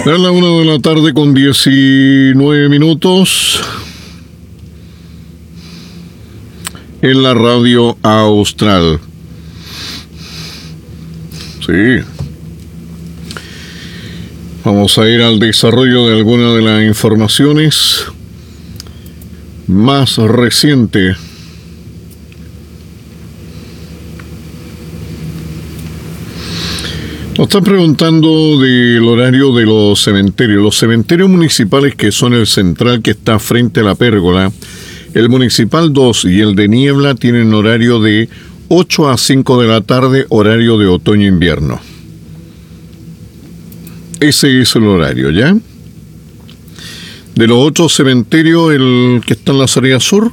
A la 1 de la tarde con 19 minutos en la radio Austral. Sí. Vamos a ir al desarrollo de algunas de las informaciones más recientes. Nos están preguntando del horario de los cementerios. Los cementerios municipales, que son el central que está frente a la pérgola, el municipal 2 y el de Niebla, tienen horario de 8 a 5 de la tarde, horario de otoño-invierno. Ese es el horario, ¿ya? De los otros cementerios, el que está en la salida sur,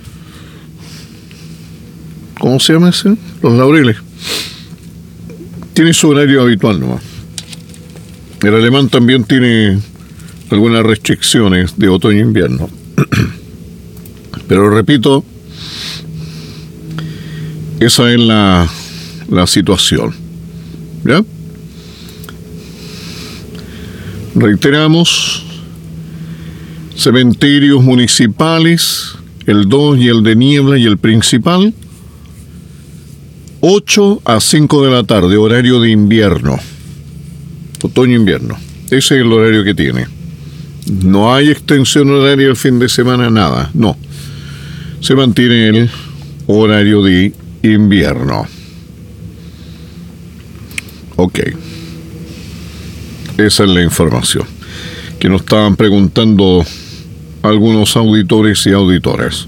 ¿cómo se llama ese? Los Laureles. Tiene su horario habitual nomás. El Alemán también tiene algunas restricciones de otoño-invierno. Pero repito, esa es la situación. ¿Ya? Reiteramos, cementerios municipales, el 2 y el de Niebla y el principal, 8 a 5 de la tarde, horario de invierno, otoño-invierno. Ese es el horario que tiene. No hay extensión horaria el fin de semana, nada, no. Se mantiene el horario de invierno. Ok. Esa es la información que nos estaban preguntando algunos auditores y auditoras.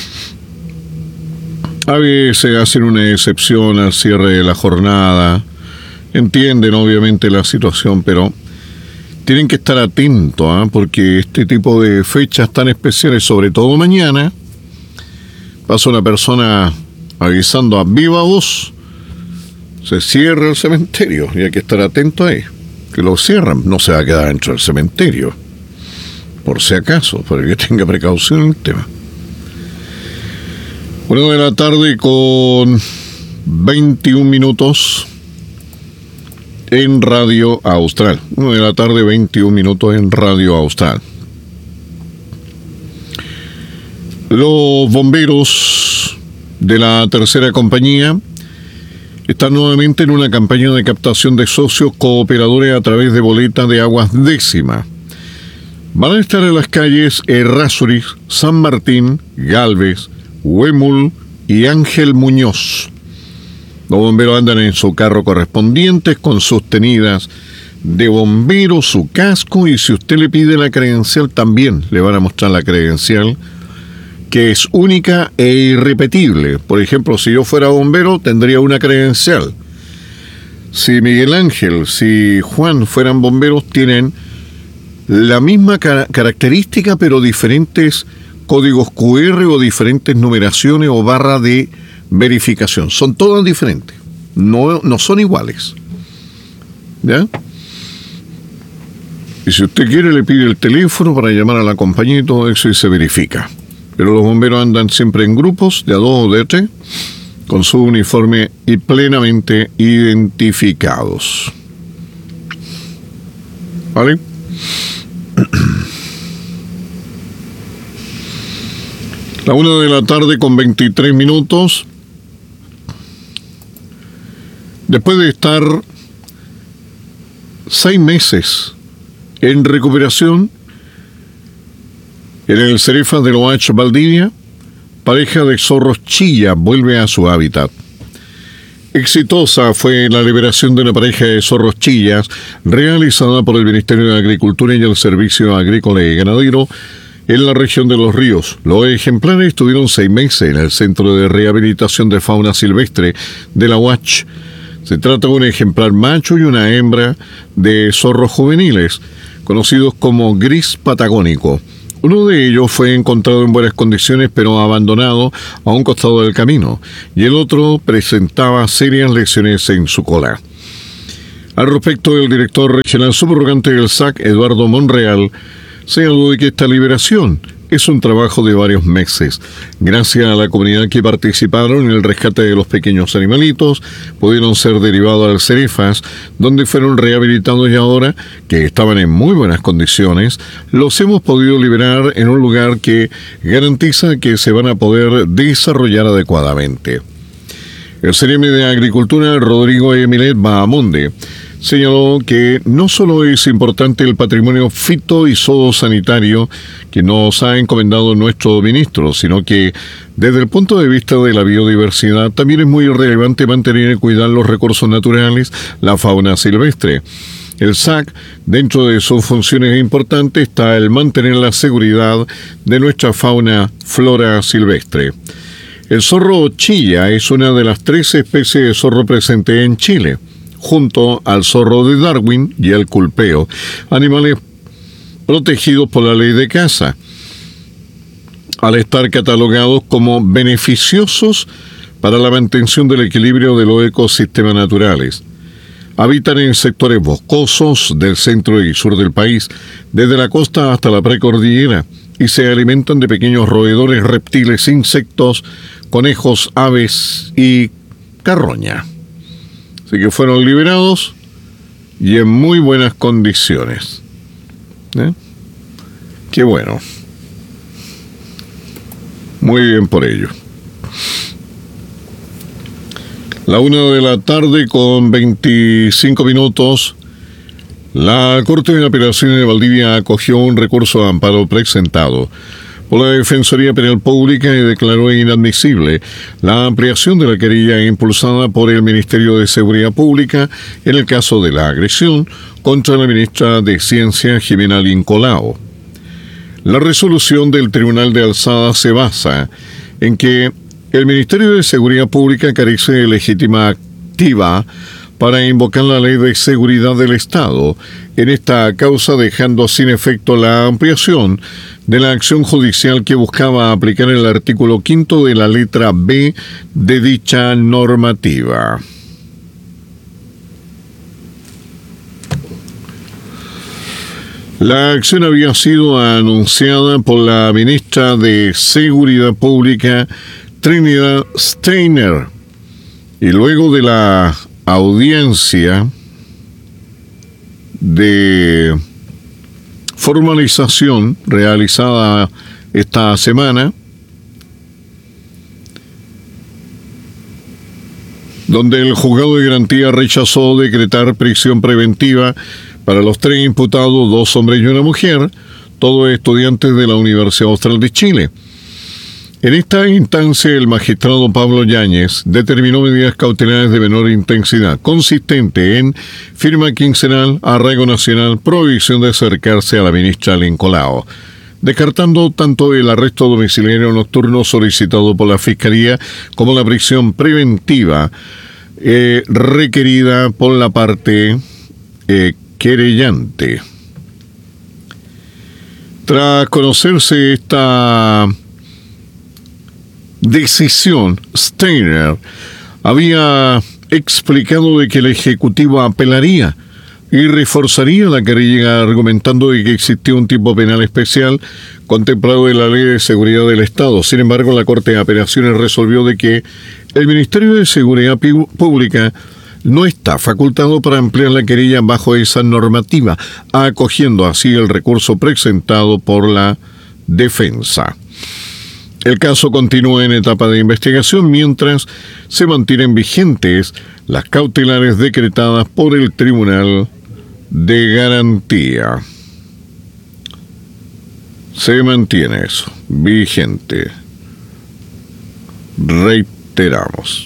A veces hacen una excepción al cierre de la jornada, entienden obviamente la situación, pero tienen que estar atentos, porque este tipo de fechas tan especiales, sobre todo mañana, pasa una persona avisando a viva voz, se cierra el cementerio y hay que estar atento ahí, que lo cierran, no se va a quedar dentro del cementerio, por si acaso, para que tenga precaución en el tema. 1 de la tarde con 21 minutos en Radio Austral. 1 de la tarde, 21 minutos en Radio Austral. Los bomberos de la tercera compañía están nuevamente en una campaña de captación de socios cooperadores a través de boleta de aguas décima. Van a estar en las calles Errázuriz, San Martín, Galvez, Huemul y Ángel Muñoz. Los bomberos andan en su carro correspondiente con sus tenidas de bombero, su casco, y si usted le pide la credencial también le van a mostrar la credencial, que es única e irrepetible. Por ejemplo, si yo fuera bombero tendría una credencial. Si Miguel Ángel, si Juan fueran bomberos, tienen la misma característica pero diferentes códigos QR o diferentes numeraciones o barra de verificación. Son todas diferentes. No son iguales. ¿Ya? Y si usted quiere le pide el teléfono para llamar a la compañía y todo eso y se verifica. Pero los bomberos andan siempre en grupos de a 2 o de 3 con su uniforme y plenamente identificados. ¿Vale? La 1 de la tarde con 23 minutos. Después de estar 6 meses en recuperación en el Cerefas de Loach, Valdivia, pareja de zorros chilla vuelve a su hábitat. Exitosa fue la liberación de una pareja de zorros chillas realizada por el Ministerio de Agricultura y el Servicio Agrícola y Ganadero en la región de Los Ríos. Los ejemplares estuvieron 6 meses en el Centro de Rehabilitación de Fauna Silvestre de la UACH. Se trata de un ejemplar macho y una hembra de zorros juveniles, conocidos como gris patagónico. Uno de ellos fue encontrado en buenas condiciones, pero abandonado a un costado del camino, y el otro presentaba serias lesiones en su cola. Al respecto, el director regional subrogante del SAC, Eduardo Monreal, señaló de que esta liberación es un trabajo de varios meses. Gracias a la comunidad que participaron en el rescate de los pequeños animalitos, pudieron ser derivados al Cerefas, donde fueron rehabilitados y ahora, que estaban en muy buenas condiciones, los hemos podido liberar en un lugar que garantiza que se van a poder desarrollar adecuadamente. El CRM de Agricultura, Rodrigo Emilet Bahamonde, señaló que no solo es importante el patrimonio fito y zoosanitario que nos ha encomendado nuestro ministro, sino que desde el punto de vista de la biodiversidad también es muy relevante mantener y cuidar los recursos naturales, la fauna silvestre. El SAC, dentro de sus funciones importantes, está el mantener la seguridad de nuestra flora silvestre. El zorro chilla es una de las 3 especies de zorro presentes en Chile, junto al zorro de Darwin y el culpeo, animales protegidos por la ley de caza, al estar catalogados como beneficiosos para la mantención del equilibrio de los ecosistemas naturales. Habitan en sectores boscosos del centro y sur del país, desde la costa hasta la precordillera, y se alimentan de pequeños roedores, reptiles, insectos, conejos, aves y carroña. Así que fueron liberados y en muy buenas condiciones. Qué bueno. Muy bien por ello. 1:00 con 25 minutos. La Corte de Apelaciones de Valdivia acogió un recurso de amparo presentado por la Defensoría Penal Pública y declaró inadmisible la ampliación de la querella impulsada por el Ministerio de Seguridad Pública en el caso de la agresión contra la ministra de Ciencia, Jimena Lincolao. La resolución del Tribunal de Alzada se basa en que el Ministerio de Seguridad Pública carece de legítima activa para invocar la Ley de Seguridad del Estado en esta causa, dejando sin efecto la ampliación de la acción judicial que buscaba aplicar el artículo 5 de la letra B de dicha normativa. La acción había sido anunciada por la ministra de Seguridad Pública, Trinidad Steiner, y luego de la audiencia de formalización realizada esta semana, donde el juzgado de garantía rechazó decretar prisión preventiva para los 3 imputados, 2 hombres y una mujer, todos estudiantes de la Universidad Austral de Chile. En esta instancia, el magistrado Pablo Yáñez determinó medidas cautelares de menor intensidad, consistente en firma quincenal, arraigo nacional, prohibición de acercarse a la ministra Lincolao, descartando tanto el arresto domiciliario nocturno solicitado por la Fiscalía como la prisión preventiva requerida por la parte querellante. Tras conocerse esta decisión, Steiner había explicado de que el Ejecutivo apelaría y reforzaría la querella, argumentando de que existía un tipo penal especial contemplado en la Ley de Seguridad del Estado. Sin embargo, la Corte de Apelaciones resolvió de que el Ministerio de Seguridad Pública no está facultado para ampliar la querella bajo esa normativa, acogiendo así el recurso presentado por la defensa. El caso continúa en etapa de investigación mientras se mantienen vigentes las cautelares decretadas por el Tribunal de Garantía. Se mantiene eso, vigente. Reiteramos.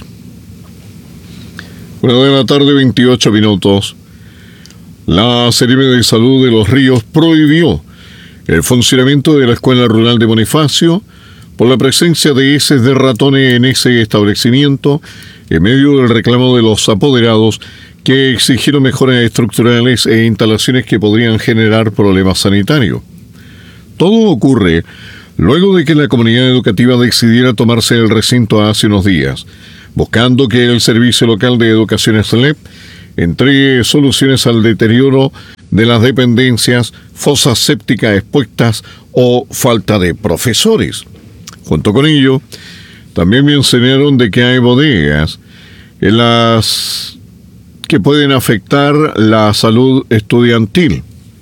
1:00 con 28 minutos. La Seremi de Salud de Los Ríos prohibió el funcionamiento de la Escuela Rural de Bonifacio por la presencia de heces de ratones en ese establecimiento, en medio del reclamo de los apoderados que exigieron mejoras estructurales e instalaciones que podrían generar problemas sanitarios. Todo ocurre luego de que la comunidad educativa decidiera tomarse el recinto hace unos días, buscando que el Servicio Local de Educación SLEP entregue soluciones al deterioro de las dependencias, fosas sépticas expuestas o falta de profesores. Junto con ello, también mencionaron de que hay bodegas en las que pueden afectar la salud estudiantil.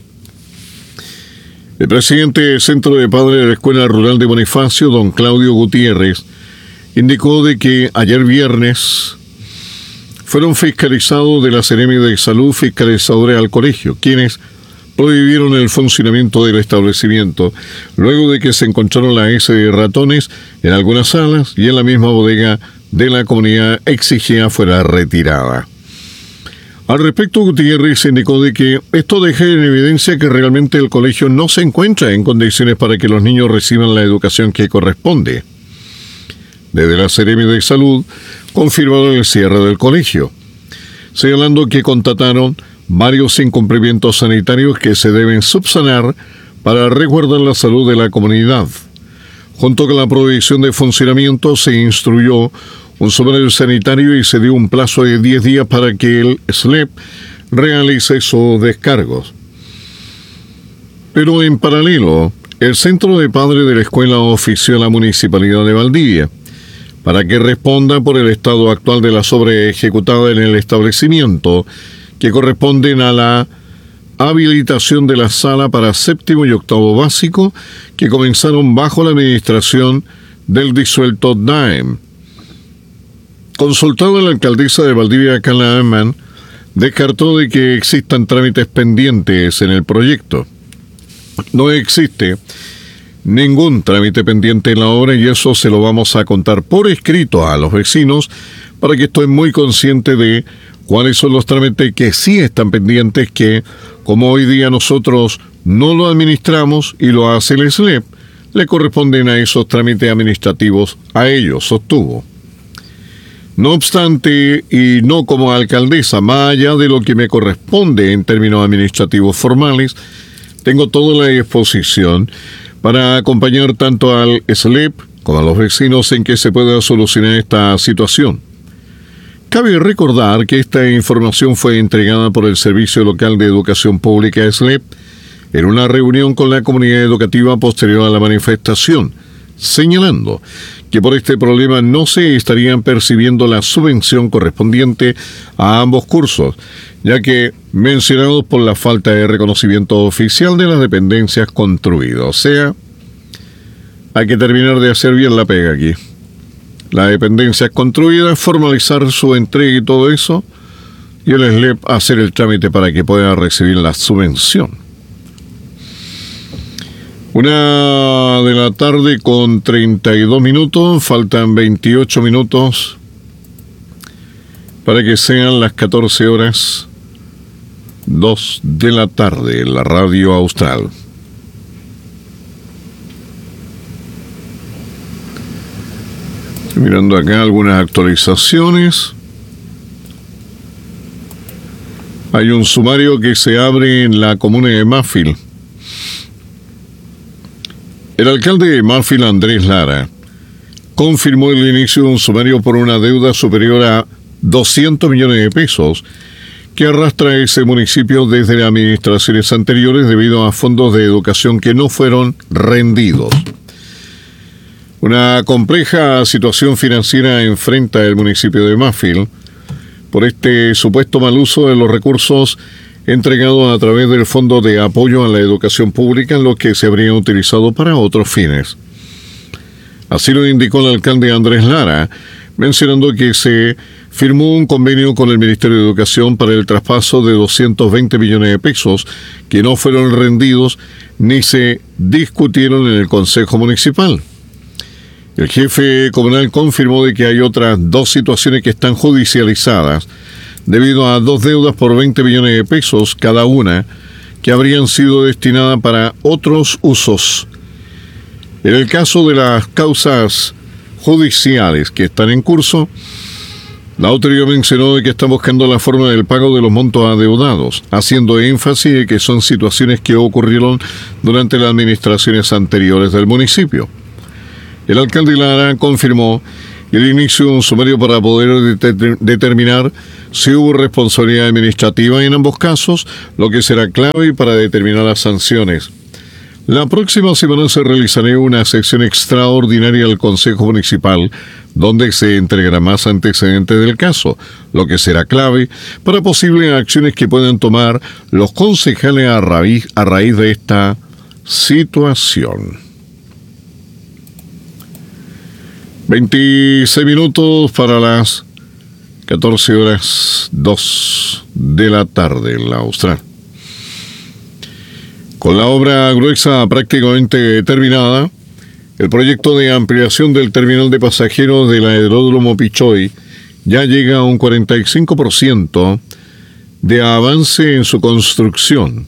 El presidente del Centro de Padres de la Escuela Rural de Bonifacio, don Claudio Gutiérrez, indicó de que ayer viernes fueron fiscalizados de la Seremi de Salud fiscalizadores al colegio, quienes prohibieron el funcionamiento del establecimiento luego de que se encontraron la S de ratones en algunas salas y en la misma bodega de la comunidad exigía fuera retirada. Al respecto, Gutiérrez indicó de que esto deja en evidencia que realmente el colegio no se encuentra en condiciones para que los niños reciban la educación que corresponde. Desde la Seremi de Salud confirmaron el cierre del colegio, señalando que constataron varios incumplimientos sanitarios que se deben subsanar para resguardar la salud de la comunidad. Junto con la prohibición de funcionamiento se instruyó un sumario sanitario y se dio un plazo de 10 días para que el SLEP realice sus descargos. Pero en paralelo, el Centro de Padres de la Escuela ofició a la Municipalidad de Valdivia para que responda por el estado actual de las obras ejecutadas en el establecimiento que corresponden a la habilitación de la sala para séptimo y octavo básico que comenzaron bajo la administración del disuelto DAEM. Consultada la alcaldesa de Valdivia, Carla Amann, descartó de que existan trámites pendientes en el proyecto. No existe ningún trámite pendiente en la obra y eso se lo vamos a contar por escrito a los vecinos para que estén muy conscientes de cuáles son los trámites que sí están pendientes, que como hoy día nosotros no lo administramos y lo hace el SLEP, le corresponden a esos trámites administrativos a ellos, sostuvo. No obstante, y no como alcaldesa, más allá de lo que me corresponde en términos administrativos formales, tengo toda la disposición para acompañar tanto al SLEP como a los vecinos en que se pueda solucionar esta situación. Cabe recordar que esta información fue entregada por el Servicio Local de Educación Pública SLEP en una reunión con la comunidad educativa posterior a la manifestación, señalando que por este problema no se estarían percibiendo la subvención correspondiente a ambos cursos, ya que mencionados por la falta de reconocimiento oficial de las dependencias construidas. O sea, hay que terminar de hacer bien la pega aquí. Las dependencias construidas, formalizar su entrega y todo eso, y el SLEP hacer el trámite para que pueda recibir la subvención. 1:00 p.m. con 32 minutos, faltan 28 minutos para que sean las 14:02 p.m. en la Radio Austral. Estoy mirando acá algunas actualizaciones. Hay un sumario que se abre en la comuna de Mafil. El alcalde de Mafil, Andrés Lara, confirmó el inicio de un sumario por una deuda superior a 200 millones de pesos que arrastra ese municipio desde las administraciones anteriores debido a fondos de educación que no fueron rendidos. Una compleja situación financiera enfrenta el municipio de Mafil por este supuesto mal uso de los recursos entregado a través del Fondo de Apoyo a la Educación Pública, en lo que se habrían utilizado para otros fines. Así lo indicó el alcalde Andrés Lara, mencionando que se firmó un convenio con el Ministerio de Educación para el traspaso de 220 millones de pesos que no fueron rendidos ni se discutieron en el Consejo Municipal. El jefe comunal confirmó de que hay otras 2 situaciones que están judicializadas debido a 2 deudas por 20 millones de pesos cada una que habrían sido destinadas para otros usos. En el caso de las causas judiciales que están en curso, la autoridad mencionó de que está buscando la forma del pago de los montos adeudados, haciendo énfasis de que son situaciones que ocurrieron durante las administraciones anteriores del municipio. El alcalde Lara confirmó y el inicio de un sumario para poder determinar si hubo responsabilidad administrativa en ambos casos, lo que será clave para determinar las sanciones. La próxima semana se realizará una sesión extraordinaria del Consejo Municipal, donde se entregará más antecedentes del caso, lo que será clave para posibles acciones que puedan tomar los concejales a raíz de esta situación. 26 minutos para las 14:02 de la tarde en la Austral. Con la obra gruesa prácticamente terminada, el proyecto de ampliación del terminal de pasajeros del aeródromo Pichoy ya llega a un 45% de avance en su construcción.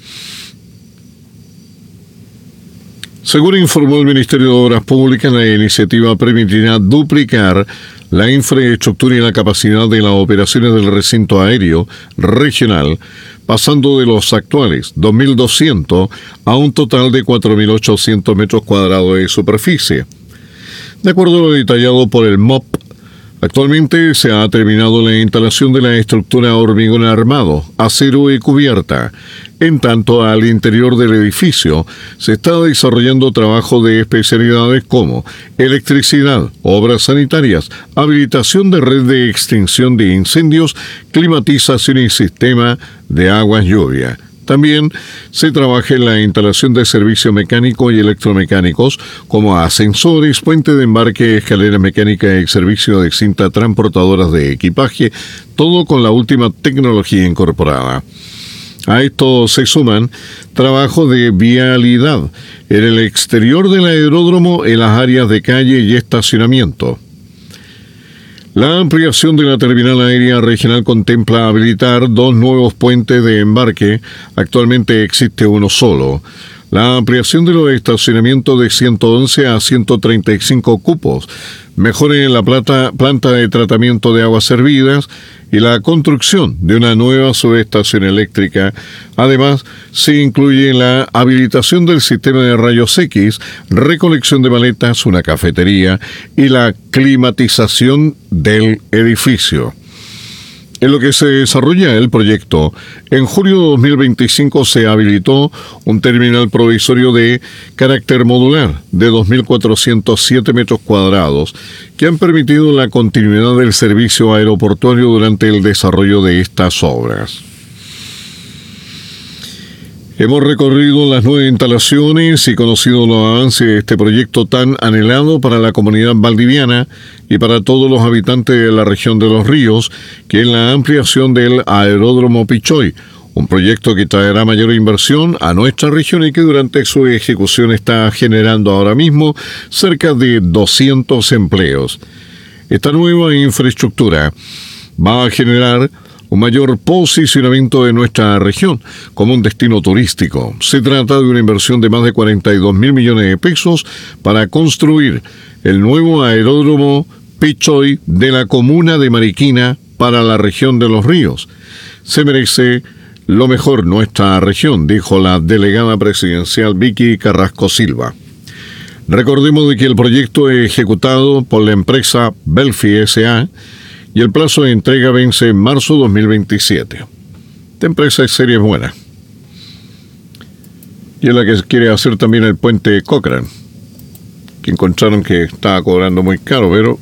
Según informó el Ministerio de Obras Públicas, la iniciativa permitirá duplicar la infraestructura y la capacidad de las operaciones del recinto aéreo regional, pasando de los actuales 2.200 a un total de 4.800 metros cuadrados de superficie. De acuerdo a lo detallado por el MOP, actualmente se ha terminado la instalación de la estructura hormigón armado, acero y cubierta. En tanto, al interior del edificio se está desarrollando trabajo de especialidades como electricidad, obras sanitarias, habilitación de red de extinción de incendios, climatización y sistema de aguas lluvia. También se trabaja en la instalación de servicios mecánicos y electromecánicos como ascensores, puente de embarque, escaleras mecánicas y servicio de cinta transportadoras de equipaje, todo con la última tecnología incorporada. A esto se suman trabajos de vialidad en el exterior del aeródromo, en las áreas de calle y estacionamiento. La ampliación de la terminal aérea regional contempla habilitar 2 nuevos puentes de embarque. Actualmente existe uno solo. La ampliación de los estacionamientos de 111 a 135 cupos, mejora en la planta de tratamiento de aguas servidas y la construcción de una nueva subestación eléctrica. Además, se incluye la habilitación del sistema de rayos X, recolección de maletas, una cafetería y la climatización del edificio. En lo que se desarrolla el proyecto, en julio de 2025 se habilitó un terminal provisorio de carácter modular de 2.407 metros cuadrados que han permitido la continuidad del servicio aeroportuario durante el desarrollo de estas obras. Hemos recorrido las 9 instalaciones y conocido los avances de este proyecto tan anhelado para la comunidad valdiviana y para todos los habitantes de la región de Los Ríos, que es la ampliación del aeródromo Pichoy, un proyecto que traerá mayor inversión a nuestra región y que durante su ejecución está generando ahora mismo cerca de 200 empleos. Esta nueva infraestructura va a generar un mayor posicionamiento de nuestra región como un destino turístico. Se trata de una inversión de más de 42.000 millones de pesos para construir el nuevo aeródromo Pichoy de la comuna de Mariquina para la región de Los Ríos. Se merece lo mejor nuestra región, dijo la delegada presidencial Vicky Carrasco Silva. Recordemos de que el proyecto es ejecutado por la empresa Belfi S.A., y el plazo de entrega vence en marzo de 2027. Esta empresa es seria, es buena. Y es la que quiere hacer también el puente Cochrane, que encontraron que estaba cobrando muy caro, pero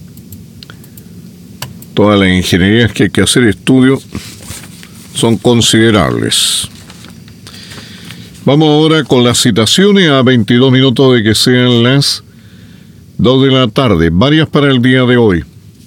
todas las ingenierías que hay que hacer, estudios, son considerables. Vamos ahora con las citaciones a 22 minutos de que sean las 2 de la tarde, varias para el día de hoy.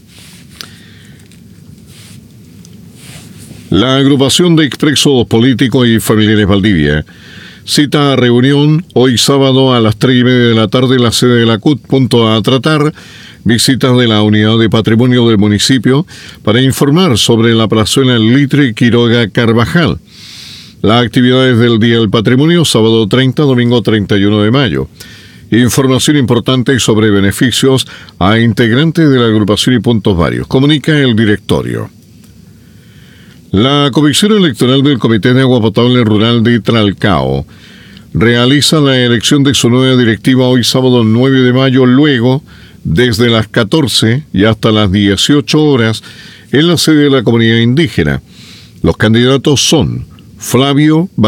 La agrupación de expresos políticos y familiares Valdivia cita a reunión hoy sábado a las 3:30 de la tarde en la sede de la CUT, a tratar visitas de la unidad de patrimonio del municipio para informar sobre la plazuela Litre Quiroga Carvajal. Las actividades del Día del Patrimonio, sábado 30, domingo 31 de mayo. Información importante sobre beneficios a integrantes de la agrupación y puntos varios. Comunica el directorio. La Comisión Electoral del Comité de Agua Potable Rural de Tralcao realiza la elección de su nueva directiva hoy sábado 9 de mayo, luego desde las 14 y hasta las 18 horas en la sede de la comunidad indígena. Los candidatos son Flavio